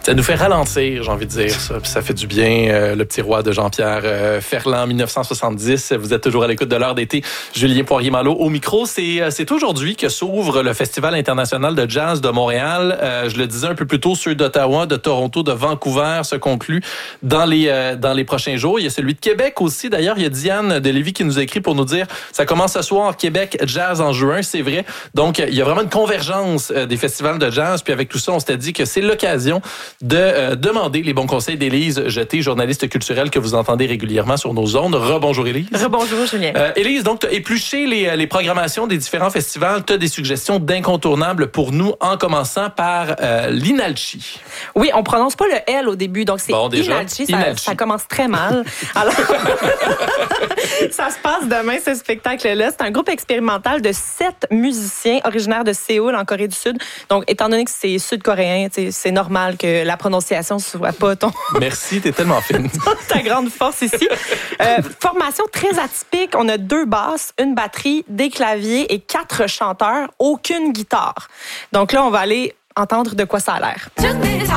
Ça nous fait ralentir, j'ai envie de dire ça. Puis ça fait du bien. Le petit roi de Jean-Pierre Ferland, 1970. Vous êtes toujours à l'écoute de l'heure d'été. Julien Poirier-Malo au micro. C'est aujourd'hui que s'ouvre le Festival international de jazz de Montréal. Je le disais un peu plus tôt, ceux d'Ottawa, de Toronto, de Vancouver se concluent dans les prochains jours. Il y a celui de Québec aussi. D'ailleurs, il y a Diane de Lévis qui nous a écrit pour nous dire ça commence ce soir, Québec Jazz en juin. C'est vrai. Donc, il y a vraiment une convergence des festivals de jazz. Puis avec tout ça, on s'était dit que c'est l'occasion de demander les bons conseils d'Élise Jeté, journaliste culturelle que vous entendez régulièrement sur nos ondes. Rebonjour Élise. Rebonjour Julien. Élise, donc tu as épluché les programmations des différents festivals. Tu as des suggestions d'incontournables pour nous, en commençant par l'Inalchi. Oui, on prononce pas le L au début, donc c'est Inalchi. Ça commence très mal. Alors, ça se passe demain, ce spectacle-là. C'est un groupe expérimental de 7 musiciens originaires de Séoul, en Corée du Sud. Donc, étant donné que c'est sud-coréen, c'est normal que la prononciation ne soit pas ton... Merci, t'es tellement fine. Ta grande force ici. Formation très atypique. On a 2 basses, une batterie, des claviers et 4 chanteurs, aucune guitare. Donc là, on va aller entendre de quoi ça a l'air.